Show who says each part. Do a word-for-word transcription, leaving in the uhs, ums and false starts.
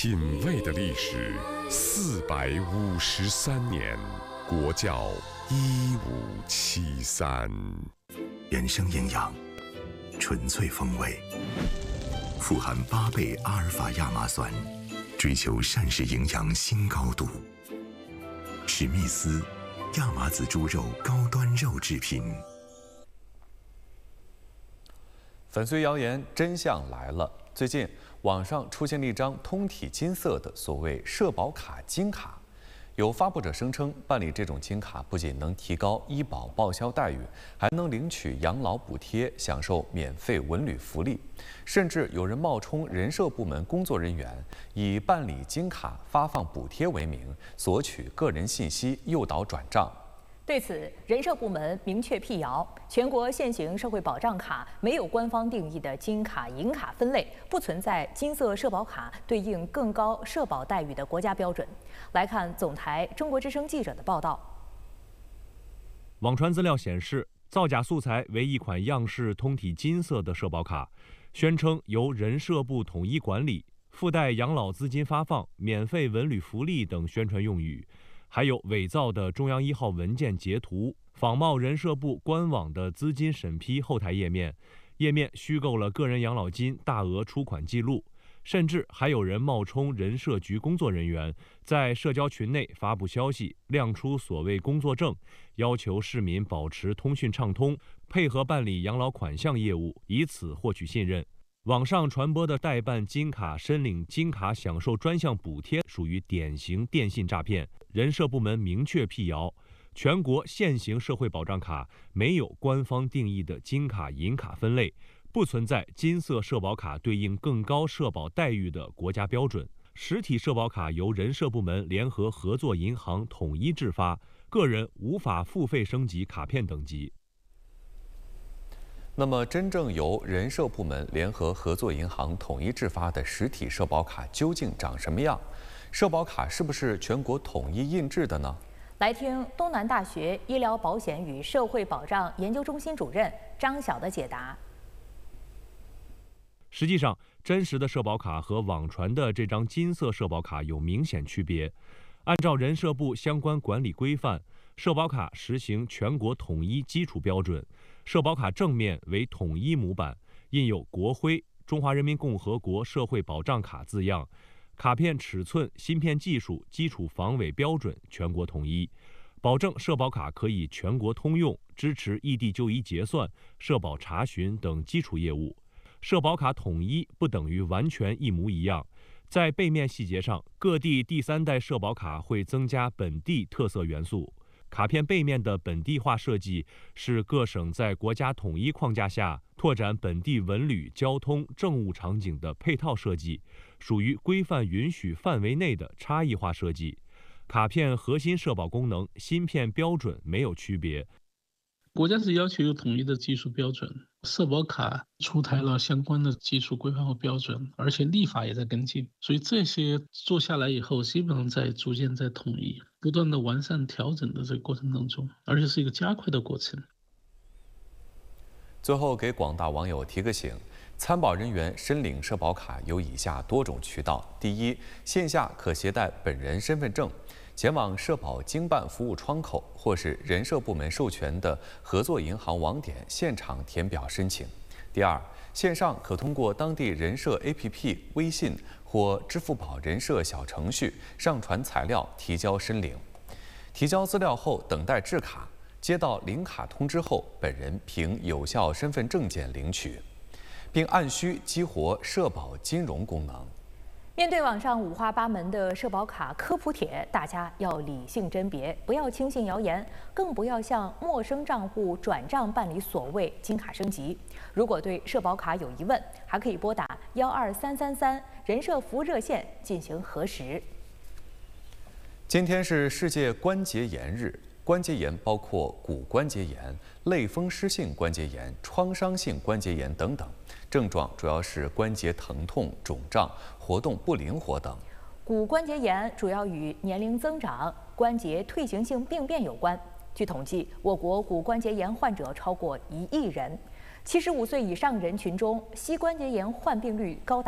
Speaker 1: 品味的历史四百五十三年，国窖一五七三。
Speaker 2: 原生营养，纯粹风味，富含八倍阿尔法亚麻酸，追求膳食营养新高度。史密斯亚麻籽猪肉高端肉制品。
Speaker 3: 粉碎谣言，真相来了！最近，网上出现了一张通体金色的所谓社保卡金卡。有发布者声称，办理这种金卡不仅能提高医保报销待遇，还能领取养老补贴，享受免费文旅福利。甚至有人冒充人社部门工作人员，以办理金卡发放补贴为名，索取个人信息，诱导转账。
Speaker 4: 对此，人社部门明确辟谣，全国现行社会保障卡没有官方定义的金卡、银卡分类，不存在金色社保卡对应更高社保待遇的国家标准。来看总台中国之声记者的报道。
Speaker 5: 网传资料显示，造假素材为一款样式通体金色的社保卡，宣称由人社部统一管理，附带养老资金发放、免费文旅福利等宣传用语。还有伪造的中央一号文件截图，仿冒人社部官网的资金审批后台页面，页面虚构了个人养老金大额出款记录，甚至还有人冒充人社局工作人员，在社交群内发布消息，亮出所谓工作证，要求市民保持通讯畅通，配合办理养老款项业务，以此获取信任。网上传播的代办金卡、申领金卡享受专项补贴，属于典型电信诈骗。人社部门明确辟谣，全国现行社会保障卡没有官方定义的金卡、银卡分类，不存在金色社保卡对应更高社保待遇的国家标准。实体社保卡由人社部门联合合作银行统一制发，个人无法付费升级卡片等级。
Speaker 3: 那么，真正由人社部门联合合作银行统一制发的实体社保卡究竟长什么样？社保卡是不是全国统一印制的呢？
Speaker 4: 来听东南大学医疗保险与社会保障研究中心主任张晓的解答。
Speaker 5: 实际上，真实的社保卡和网传的这张金色社保卡有明显区别。按照人社部相关管理规范，社保卡实行全国统一基础标准。社保卡正面为统一模板，印有国徽“中华人民共和国社会保障卡”字样，卡片尺寸、芯片技术、基础防伪标准全国统一，保证社保卡可以全国通用，支持异地就医结算、社保查询等基础业务。社保卡统一不等于完全一模一样，在背面细节上，各地第三代社保卡会增加本地特色元素。卡片背面的本地化设计是各省在国家统一框架下拓展本地文旅、交通、政务场景的配套设计，属于规范允许范围内的差异化设计。卡片核心社保功能、芯片标准没有区别。
Speaker 6: 国家是要求有统一的技术标准，社保卡出台了相关的技术规范和标准，而且立法也在跟进，所以这些做下来以后，基本上在逐渐在统一，不断的完善调整的这个过程当中，而且是一个加快的过程。
Speaker 3: 最后给广大网友提个醒：参保人员申领社保卡有以下多种渠道：第一，线下可携带本人身份证，前往社保经办服务窗口或是人社部门授权的合作银行网点现场填表申请；第二，线上可通过当地人社 A P P、微信或支付宝人社小程序上传材料提交申领；提交资料后等待制卡，接到领卡通知后，本人凭有效身份证件领取，并按需激活社保金融功能。
Speaker 4: 面对网上五花八门的社保卡科普帖，大家要理性甄别，不要轻信谣言，更不要向陌生账户转账办理所谓金卡升级。如果对社保卡有疑问，还可以拨打幺二三三三人社服务热线进行核实。
Speaker 3: 今天是世界关节炎日。关节炎包括骨关节炎、类风湿性关节炎、创伤性关节炎等等，症状主要是关节疼痛、肿胀、活动不灵活等。
Speaker 4: 骨关节炎主要与年龄增长、关节退行性病变有关。据统计，我国骨关节炎患者超过一亿人，七十五岁以上人群中，膝关节炎患病率高达